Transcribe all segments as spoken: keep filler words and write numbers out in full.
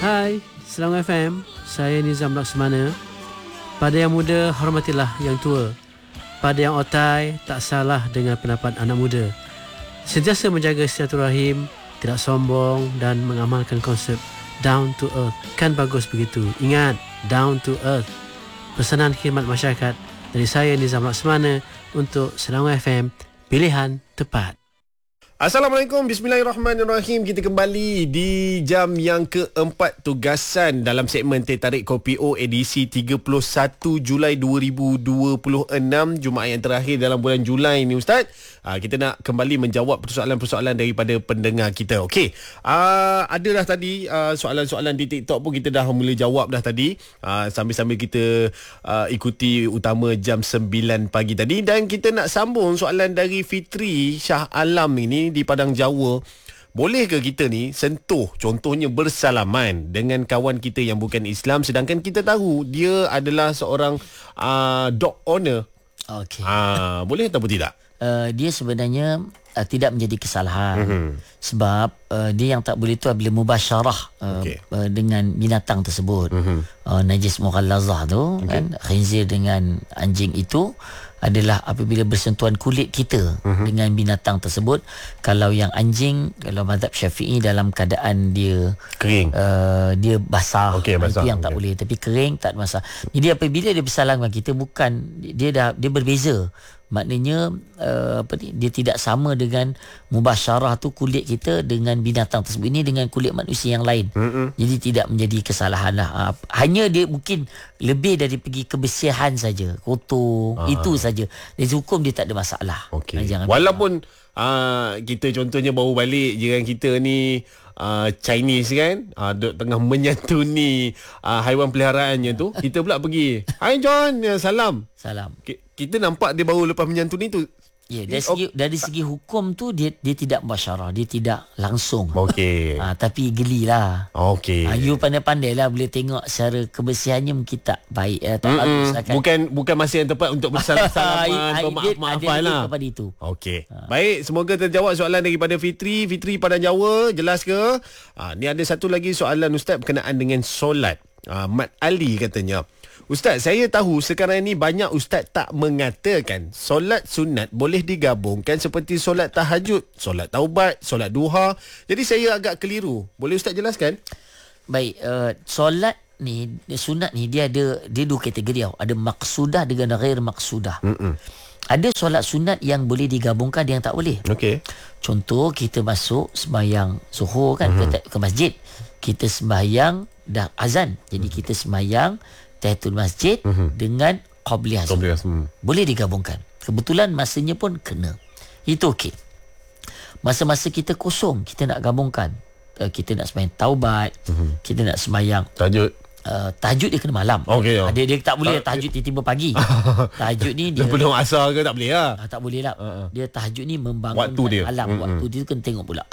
Hai, Selangor F M. Saya Nizam Laksmana. Pada yang muda, hormatilah yang tua. Pada yang otai, tak salah dengan pendapat anak muda. Sentiasa menjaga silaturahim, tidak sombong dan mengamalkan konsep down to earth. Kan bagus begitu. Ingat, down to earth. Pesanan khidmat masyarakat dari saya Nizam Laksmana untuk Selangor F M, pilihan tepat. Assalamualaikum, bismillahirrahmanirrahim. Kita kembali di jam yang keempat tugasan dalam segmen Teh Tarik Kopi O edisi tiga puluh satu Julai dua ribu dua puluh enam, Jumaat yang terakhir dalam bulan Julai ni, Ustaz. Uh, kita nak kembali menjawab persoalan-persoalan daripada pendengar kita. Okey, uh, ada dah tadi uh, soalan-soalan di TikTok pun kita dah mula jawab dah tadi, uh, sambil-sambil kita uh, ikuti utama jam sembilan pagi tadi. Dan kita nak sambung soalan dari Fitri Shah Alam ini di Padang Jawa. Bolehkah kita ni sentuh, contohnya bersalaman dengan kawan kita yang bukan Islam, sedangkan kita tahu dia adalah seorang uh, dog owner? Okey. Uh, boleh ataupun tidak? Uh, dia sebenarnya uh, tidak menjadi kesalahan. Mm-hmm. Sebab uh, dia yang tak boleh tu bila mubasyarah uh, okay. uh, dengan binatang tersebut. Mm-hmm. Uh, najis mughallazah tu, okay. kan, khinzir dengan anjing itu adalah apabila bersentuhan kulit kita uh-huh. dengan binatang tersebut. Kalau yang anjing, kalau mazhab Syafi'i dalam keadaan dia kering, uh, dia basah, okay, basah. itu yang okay. tak boleh. Tapi kering tak ada masalah. Jadi apabila dia bersalam dengan kita, bukan dia dah dia berbeza. Maknanya uh, apa ni, dia tidak sama dengan mubasyarah tu kulit kita dengan binatang tersebut. Ini dengan kulit manusia yang lain. Mm-mm. Jadi tidak menjadi kesalahan lah. Uh, hanya dia mungkin lebih dari pergi kebersihan saja, kotor, ah. itu saja. Dari hukum dia tak ada masalah. Okay. Jangan Walaupun uh, kita contohnya baru balik jiran kita ni uh, Chinese kan, uh, duk tengah menyantuni uh, haiwan peliharaannya tu, kita pula pergi, "Hai John, salam." Salam. Kita nampak dia baru lepas menyantuni tu. Ya, dari segi, dari segi hukum tu dia dia tidak mubasyarah, dia tidak langsung. Okey. Ha, tapi gelilah. Okey. Ha, you pandai-pandailah boleh tengok secara kebersihannya mungkin tak baik, eh, tak bagus lah kan. Bukan bukan masa yang tepat untuk bersalam-salaman, bermaaf-maafan lah. Kepada itu. Okey. Ha. Baik, semoga terjawab soalan daripada Fitri. Fitri Padang Jawa, jelas ke? Ha, ni ada satu lagi soalan Ustaz berkenaan dengan solat. Ha, Mat Ali katanya, "Ustaz, saya tahu sekarang ini banyak ustaz tak mengatakan solat sunat boleh digabungkan seperti solat tahajud, solat taubat, solat duha. Jadi saya agak keliru. Boleh ustaz jelaskan?" Baik, uh, solat ni, sunat ni dia ada dia dua kategori tau. Ada maksudah dengan ghair maksudah. Mm-mm. Ada solat sunat yang boleh digabungkan, ada yang tak boleh. Okey. Contoh, kita masuk sembahyang zuhur kan, mm-hmm. ke, ke masjid. Kita sembahyang dah azan. Jadi mm-hmm. kita sembahyang tahiyatul masjid mm-hmm. dengan qabliyah. Mm. Boleh digabungkan. Kebetulan masanya pun kena. Itu okey. Masa-masa kita kosong, kita nak gabungkan. Uh, kita nak sembahyang taubat, mm-hmm. kita nak sembahyang tahajud. Uh, tahajud dia kena malam. Okay, oh. Dia dia tak boleh Ta- tahajud tiba-tiba pagi. Tahajud ni dia belum asar ke tak boleh lah. Uh, tak boleh lah. Uh-uh. Dia tahajud ni membangun waktu dia. malam. Mm-hmm. Waktu dia kena tengok pula.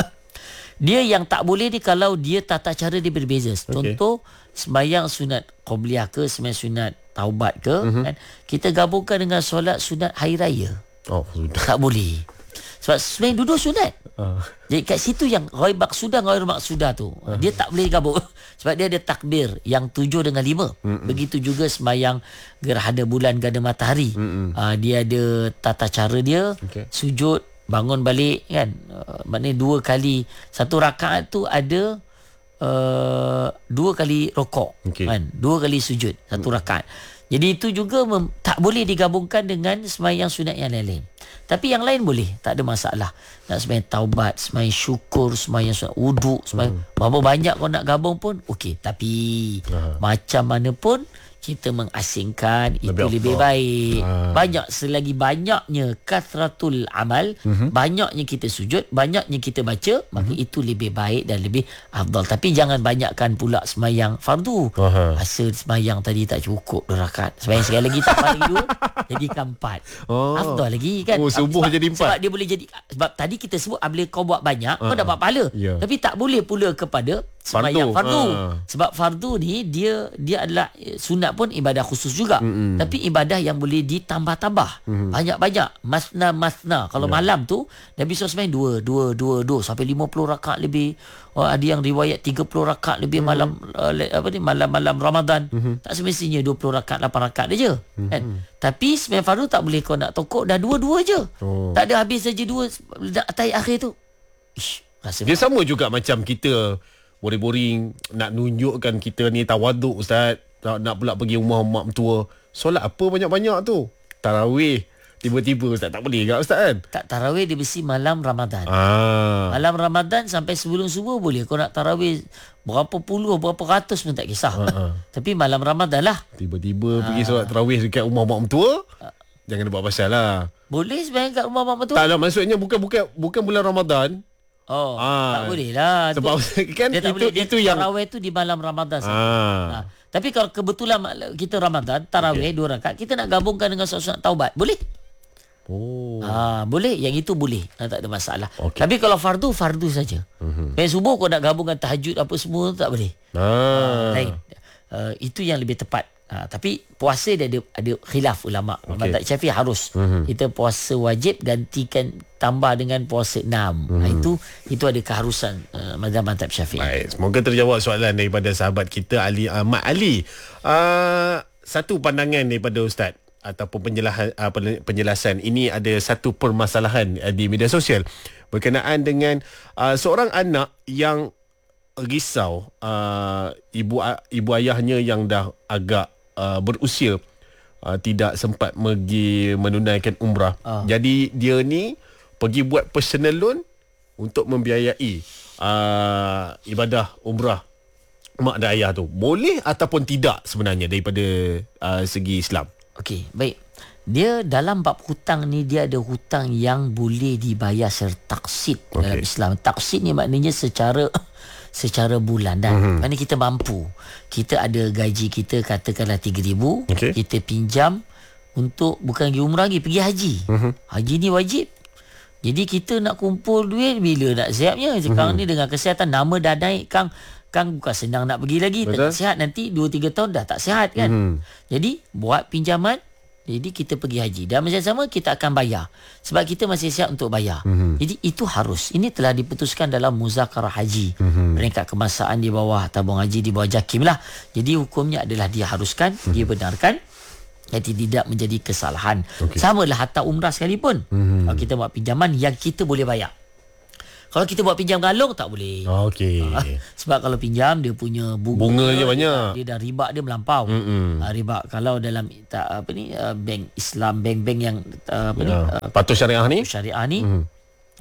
Dia yang tak boleh ni kalau dia tata cara dia berbeza. Contoh, okay. sembahyang sunat qabliyah ke, sembahyang sunat taubat ke, mm-hmm. kan, kita gabungkan dengan solat sunat hari raya. Oh, sudah. Tak boleh. Sebab sembahyang duduk sunat. Uh. Jadi kat situ yang ghair maksudah, ghair maksudah tu, uh. dia tak boleh gabung. Sebab dia ada takbir yang tujuh dengan lima. Mm-mm. Begitu juga sembahyang gerhana bulan, gerhana matahari. Uh, dia ada tata cara dia, okay. sujud, bangun balik kan, uh, maknanya dua kali, satu rakaat tu ada uh, dua kali rokok, okay. kan, dua kali sujud satu rakaat. Jadi itu juga mem- tak boleh digabungkan dengan sembahyang sunat yang lain-lain. Tapi yang lain boleh, tak ada masalah. Nak sembahyang taubat, sembahyang syukur, sembahyang sunat wuduk, sembahyang hmm. berapa banyak kau nak gabung pun okey. Tapi uh. macam mana pun kita mengasingkan itu lebih, lebih baik. Ha. Banyak, selagi banyaknya kathratul amal, uh-huh. banyaknya kita sujud, banyaknya kita baca, uh-huh. maka itu lebih baik dan lebih afdal. Tapi jangan banyakkan pula sembahyang fardu. Uh-huh. Rasa sembahyang tadi tak cukup dua rakaat. Sembahyang sekali lagi tak lagi dua, jadi empat. Oh. Afdal lagi kan. Oh, subuh sebab, jadi empat. Sebab dia boleh jadi, sebab tadi kita sebut bila kau buat banyak, uh-huh. kau dapat pahala. Yeah. Tapi tak boleh pula kepada sembahyang fardu. fardu. Uh. Sebab fardu ni dia dia adalah sunat pun ibadah khusus juga. Mm-hmm. Tapi ibadah yang boleh ditambah-tambah. Mm-hmm. Banyak-banyak. Masna-masna. Kalau yeah. malam tu Nabi sallallahu alaihi wasallam dua, dua, dua, dua sampai lima puluh rakaat lebih. Oh, ada yang riwayat tiga puluh rakaat lebih mm-hmm. malam uh, apa ni malam-malam Ramadan. Mm-hmm. Tak semestinya dua puluh rakaat, lapan rakaat je. Mm-hmm. Kan? Tapi sembahyang fardu tak boleh kau nak tokok dah dua-dua je. Oh. Tak ada habis saja dua tahiyat akhir tu. Ish, rasa dia sama juga macam kita boring-boring nak nunjukkan kita ni tawaduk ustaz. Nak, nak pula pergi rumah mak mentua. Solat apa banyak-banyak tu? Tarawih. Tiba-tiba ustaz tak boleh tak ustaz kan? Tak, tarawih dia mesti malam Ramadan. Ah. Malam Ramadan sampai sebelum subuh boleh. Kau nak tarawih berapa puluh, berapa ratus pun tak kisah. Ah, ah. Tapi malam Ramadan lah. Tiba-tiba ah. pergi solat tarawih dekat rumah mak mentua. Ah. Jangan buat pasal lah. Boleh sebenarnya kat rumah mak mentua? Tak lah, maksudnya bukan bukan bukan bulan Ramadan. Oh, ah. tak boleh lah. Sebab kan dia tak itu, boleh, dia itu yang tarawih tu di malam Ramadan. Ah. Ah. Tapi kalau kebetulan kita Ramadan, tarawih okay. dua rakaat, kita nak gabungkan dengan solat taubat, boleh? Oh. Ah, boleh, yang itu boleh. Ah, tak ada masalah. Okay. Tapi kalau fardu, fardu saja. Uh-huh. Main subuh kau nak gabungkan tahajud apa semua tak boleh. Ah. Ah, lain. Uh, itu yang lebih tepat. Ah, tapi puasa dia ada ada khilaf ulama. Okay. Mazhab Syafi'i harus. Uh-huh. Kita puasa wajib gantikan tambah dengan puasa enam. Uh-huh. Ah, itu itu ada keharusan uh, mazhab Syafi'i. Baik, semoga terjawab soalan daripada sahabat kita Ali Ahmad Ali. Uh, satu pandangan daripada ustaz ataupun penjelasan uh, penjelasan ini ada satu permasalahan uh, di media sosial berkenaan dengan uh, seorang anak yang risau uh, ibu uh, ibu ayahnya yang dah agak uh, berusia uh, tidak sempat pergi menunaikan umrah. Uh. Jadi dia ni pergi buat personal loan untuk membiayai uh, ibadah umrah mak dan ayah tu. Boleh ataupun tidak sebenarnya daripada uh, segi Islam? Okey, baik. Dia dalam bab hutang ni, dia ada hutang yang boleh dibayar secara taksid okay. dalam Islam. Taksid ni maknanya secara secara bulanan. Mm-hmm. Maknanya kita mampu. Kita ada gaji kita katakanlah tiga ribu. Okay. Kita pinjam untuk bukan pergi umrah lagi, pergi haji. Mm-hmm. Haji ni wajib. Jadi kita nak kumpul duit bila nak siapnya. Sekarang mm-hmm. ni dengan kesihatan nama dah naik, Kang. Kang bukan senang nak pergi lagi. Tak sihat nanti dua tiga tahun dah tak sihat kan. Hmm. Jadi buat pinjaman. Jadi kita pergi haji. Dan macam sama kita akan bayar. Sebab kita masih sihat untuk bayar. Hmm. Jadi itu harus. Ini telah diputuskan dalam muzakarah haji. Hmm. Peringkat kemasaan di bawah tabung haji di bawah JAKIM lah. Jadi hukumnya adalah diharuskan. Hmm. Dia benarkan. Jadi tidak menjadi kesalahan. Okay. Sama lah hatta umrah sekalipun. Hmm. Kalau kita buat pinjaman yang kita boleh bayar. Kalau kita buat pinjam galong tak boleh. Okey. Ha, sebab kalau pinjam dia punya bunga, bunga je banyak. Dia, dia dah riba dia melampau. Ha, riba kalau dalam tak, apa ni uh, bank Islam, bank-bank yang uh, apa ya, ni uh, patuh syariah ni. Syariah ni. Mm.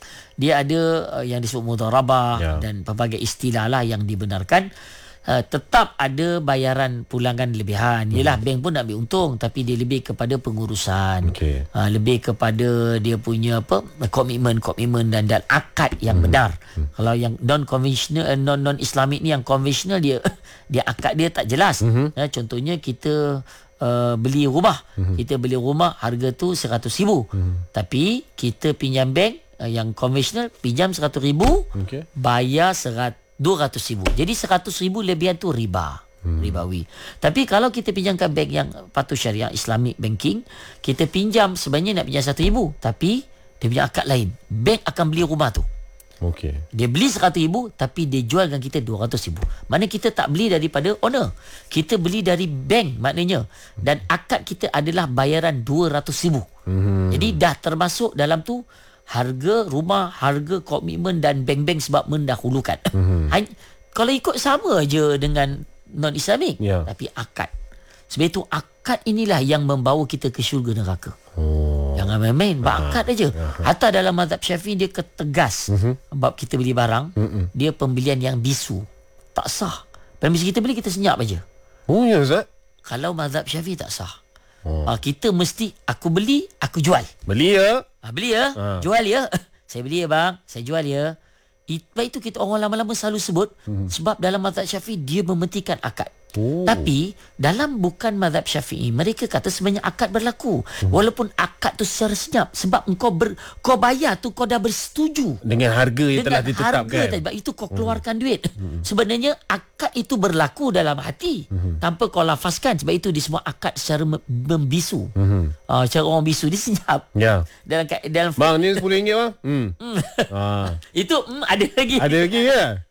Dia ada uh, yang disebut mudharabah ya. Dan pelbagai istilah lah yang dibenarkan. Uh, tetap ada bayaran pulangan lebihan. Yelah, hmm. bank pun nak ambil untung, tapi dia lebih kepada pengurusan. Okay. Uh, lebih kepada dia punya apa komitmen, komitmen dan dan akad yang hmm. benar. Hmm. Kalau yang non konvensional, uh, non non Islamik ni, yang konvensional dia dia akad dia tak jelas. Hmm. Uh, contohnya kita uh, beli rumah, hmm. kita beli rumah harga tu seratus ribu. Hmm. Tapi kita pinjam bank uh, yang konvensional pinjam seratus ribu, okay. bayar seratus dua ratus ribu. Jadi seratus ribu lebihan tu riba. Hmm. Ribawi. Tapi kalau kita pinjamkan bank yang patuh syariah, Islamic banking, kita pinjam sebenarnya nak pinjam satu ribu. Tapi dia punya akad lain. Bank akan beli rumah tu. Okay. Dia beli seratus ribu tapi dia jualkan kita dua ratus ribu. Maknanya kita tak beli daripada owner. Kita beli dari bank maknanya. Dan akad kita adalah bayaran dua ratus ribu. Hmm. Jadi dah termasuk dalam tu harga rumah, harga komitmen dan bank-bank sebab mendahulukan. Mm-hmm. Hanya, kalau ikut sama aja dengan non-Islamik. Yeah. Tapi akad. Sebab itu akad inilah yang membawa kita ke syurga neraka. Oh. Jangan main-main. Bab ah. akad aja. Uh-huh. Hatta dalam mazhab Syafi'i dia ketegas. Mm-hmm. Bab kita beli barang. Mm-hmm. Dia pembelian yang bisu. Tak sah. Permisi kita beli, kita senyap aja. Oh ya Ustaz? Kalau mazhab Syafi'i tak sah. Oh. Ah, kita mesti aku beli, aku jual. Beli ya? Ah, beli ya? Ah. Jual ya? Saya beli ya bang, saya jual ya. Sebab itu kita orang lama-lama selalu sebut hmm. sebab dalam mazhab Syafi'i dia mementingkan akad. Oh. Tapi dalam bukan mazhab Syafi'i mereka kata sebenarnya akad berlaku. Hmm. Walaupun akad tu secara senyap sebab engkau ber, kau bayar tu kau dah bersetuju dengan harga yang dengan telah ditetapkan. Harga sebab itu kau keluarkan hmm. duit. Hmm. Sebenarnya akad itu berlaku dalam hati hmm. tanpa kau lafazkan. Sebab itu disebut akad secara membisu. Hmm. Uh, cara orang bisu dia senyap. Ya. Dalam dalam bang ni sepuluh ringgit bang. Hmm. ah. Itu mm, ada lagi. Ada lagi ya?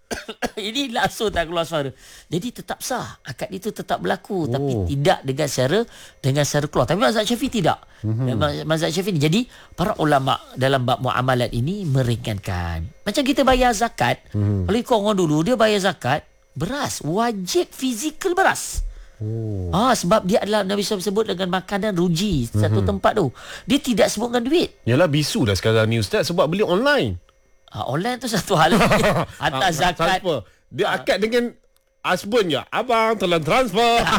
Ini langsung tak keluar suara. Jadi tetap sah. Akad itu tetap berlaku. Oh. Tapi tidak dengan secara dengan secara keluar. Tapi mazhab Syafi'i tidak. Mm-hmm. Mazhab Syafi'i ni. Jadi para ulama dalam bab muamalat ini meringankan. Macam kita bayar zakat. Mm-hmm. Kalau ikut orang dulu, dia bayar zakat beras. Wajib fizikal beras. Oh. Ah, sebab dia adalah Nabi sallallahu alaihi wasallam sebut dengan makanan ruji satu mm-hmm. tempat tu. Dia tidak sebutkan duit. Yalah, bisu dah sekarang ni Ustaz sebab beli online. Ah, online tu satu hal. Hantar zakat. Transfer. Dia akad dengan husband je. Abang tolong transfer.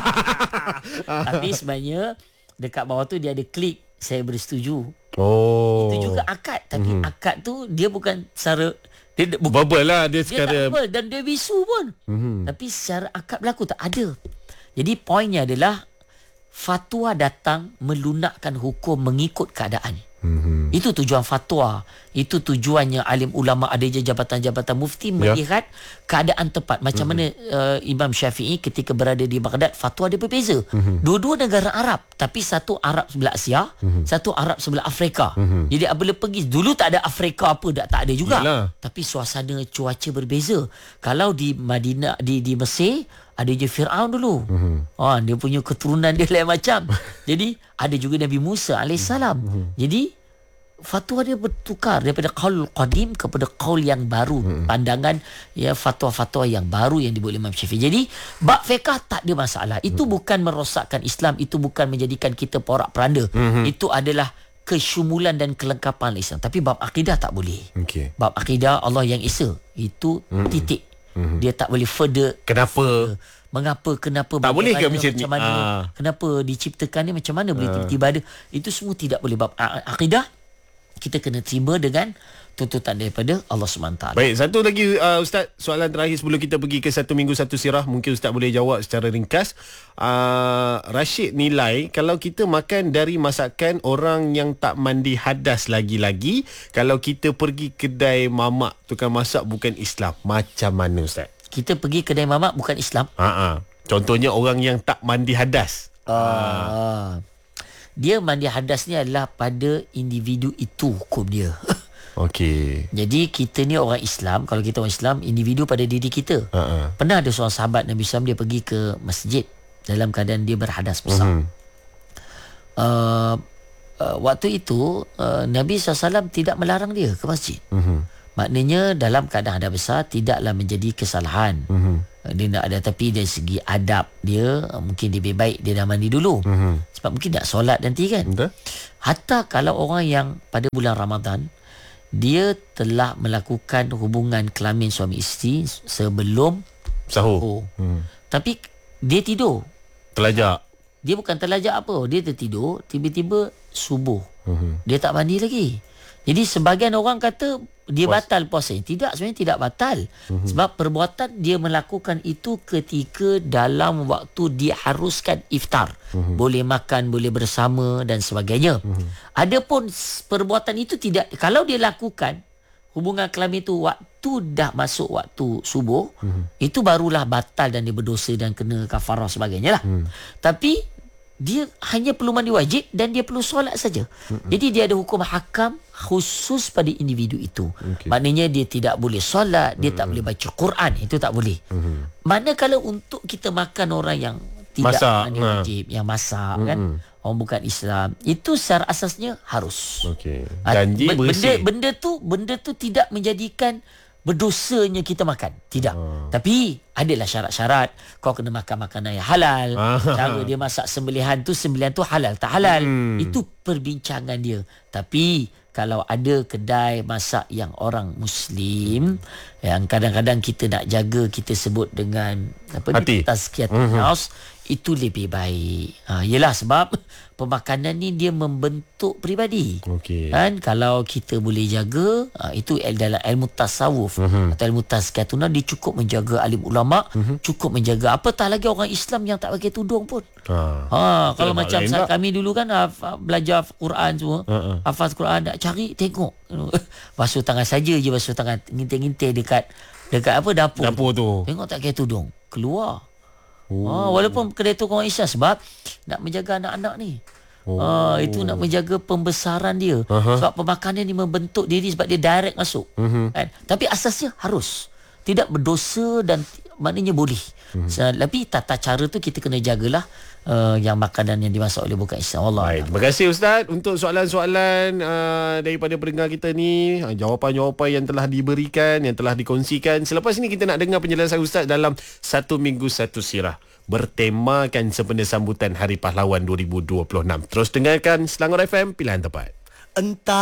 Tapi sebenarnya dekat bawah tu dia ada klik saya bersetuju. Oh. Itu juga akad. Tapi mm-hmm. akad tu dia bukan secara dia bukan bubble lah dia, dia secara tak bubble dan dia bisu pun. Mm-hmm. Tapi secara akad berlaku tak ada. Jadi poinnya adalah fatwa datang melunakkan hukum mengikut keadaan. Mm-hmm. Itu tujuan fatwa. Itu tujuannya alim ulama ada je jabatan-jabatan mufti melihat yeah. keadaan tepat. Macam mm-hmm. mana uh, Imam Syafi'i ketika berada di Baghdad, fatwa dia berbeza. Mm-hmm. Dua-dua negara Arab, tapi satu Arab sebelah Asia, mm-hmm. satu Arab sebelah Afrika. Mm-hmm. Jadi apabila pergi dulu tak ada Afrika apa tak, tak ada juga. Yalah. Tapi suasana cuaca berbeza. Kalau di Madinah di di Mesir ada je Fir'aun dulu. Mm-hmm. Ha, dia punya keturunan dia lain macam. Jadi ada juga Nabi Musa alaihissalam. Mm-hmm. Jadi fatwa dia bertukar daripada qaul qadim kepada qaul yang baru. Mm-hmm. Pandangan ya fatwa-fatwa yang baru yang dibuat Imam Syafi'i. Jadi bab fiqh tak ada masalah. Itu mm-hmm. bukan merosakkan Islam, itu bukan menjadikan kita porak-peranda. Mm-hmm. Itu adalah kesyumulan dan kelengkapan Islam. Tapi bab akidah tak boleh. Okay. Bab akidah Allah yang Esa itu mm-hmm. titik. Mm-hmm. Dia tak boleh further. Kenapa? Mengapa, kenapa, tak boleh ke macam, macam mana, ah. kenapa diciptakan ni, macam mana boleh ah. tiba-tiba ada. Itu semua tidak boleh. Bab akidah kita kena terima dengan tuntutan daripada Allah subhanahu wa taala. Baik, satu lagi uh, Ustaz, soalan terakhir sebelum kita pergi ke satu minggu satu sirah, mungkin Ustaz boleh jawab secara ringkas. uh, Rashid nilai kalau kita makan dari masakan orang yang tak mandi hadas lagi-lagi, kalau kita pergi kedai mamak tukang masak bukan Islam, macam mana Ustaz? Kita pergi kedai mamak bukan Islam? Ha-ha. Contohnya orang yang tak mandi hadas. uh, ha. Dia mandi hadas ni adalah pada individu itu hukum dia. Okey. Jadi kita ni orang Islam. Kalau kita orang Islam, individu pada diri kita. Uh-uh. Pernah ada seorang sahabat Nabi sallallahu alaihi wasallam, dia pergi ke masjid dalam keadaan dia berhadas besar. Uh-huh. Uh, uh, waktu itu uh, Nabi sallallahu alaihi wasallam tidak melarang dia ke masjid. Uh-huh. Maknanya dalam keadaan hadas besar tidaklah menjadi kesalahan. Uh-huh. Dia nak ada, tapi dari segi adab dia mungkin lebih baik dia dah mandi dulu. Uh-huh. Sebab mungkin tak solat nanti kan. Uh-huh. Hatta kalau orang yang pada bulan Ramadan dia telah melakukan hubungan kelamin suami isteri sebelum sahur. Oh. Hmm. Tapi dia tidur. Terlajak. Dia bukan terlajak apa. Dia tertidur, tiba-tiba subuh. Hmm. Dia tak mandi lagi. Jadi sebahagian orang kata dia Puas. batal puasa. Tidak, sebenarnya tidak batal. Hmm. Sebab perbuatan dia melakukan itu ketika dalam waktu diharuskan iftar. Hmm. Boleh makan, boleh bersama dan sebagainya. Hmm. Adapun perbuatan itu tidak, kalau dia lakukan hubungan kelamin itu waktu dah masuk waktu subuh, hmm. itu barulah batal dan dia berdosa dan kena kafarah sebagainya lah. Hmm. Tapi dia hanya perlu mandi wajib dan dia perlu solat saja. Mm-hmm. Jadi dia ada hukum hakam khusus pada individu itu. Okay. Maknanya dia tidak boleh solat, dia mm-hmm. tak boleh baca Quran, itu tak boleh. Mm-hmm. Manakala untuk kita makan orang yang tidak masak, mandi wajib, nah. yang masak mm-hmm. kan, orang bukan Islam, itu secara asasnya harus. Okey. Janji benda, benda tu benda tu tidak menjadikan berdosanya kita makan. Tidak. Hmm. Tapi adalah syarat-syarat. Kau kena makan makanan yang halal. Ah. Cara dia masak sembelihan tu, sembelihan tu halal tak halal. Hmm. Itu perbincangan dia. Tapi kalau ada kedai masak yang orang Muslim, yang kadang-kadang kita nak jaga, kita sebut dengan apa ni, tazkiyatun nafs, itu lebih baik. Ha, yelah sebab pemakanan ni dia membentuk peribadi. Okay. Kan kalau kita boleh jaga, ha, itu dalam ilmu tasawuf uh-huh. atau ilmu tazkiyatun nafs, dia cukup menjaga alim ulama, uh-huh. cukup menjaga, apatah lagi orang Islam yang tak pakai tudung pun. Ha, ha kalau macam saat kami dulu kan belajar Quran semua, uh-huh. hafaz Quran, nak cari tengok. Basuh tangan saja je, basuh tangan ngintai-ngintai dekat dekat apa dapur. Dapur tu. Tengok tak pakai tudung, keluar. Oh. Ha, walaupun kedai tu orang Islam, sebab nak menjaga anak-anak ni. Oh. Ha, itu nak menjaga pembesaran dia. Uh-huh. Sebab pemakanan ni membentuk diri sebab dia direct masuk. Uh-huh. Kan? Tapi asasnya harus. tidak berdosa dan maknanya boleh. Hmm. So, tapi tata cara tu kita kena jagalah uh, yang makanan yang dimasak oleh bukan Islam. Allah. Baik, terima kasih Ustaz untuk soalan-soalan uh, daripada pendengar kita ni, uh, jawapan-jawapan yang telah diberikan, yang telah dikongsikan. Selepas ini kita nak dengar penjelasan Ustaz dalam Satu Minggu Satu Sirah bertemakan sempena sambutan Hari Pahlawan dua ribu dua puluh enam. Terus dengarkan Selangor F M, pilihan tepat. Entah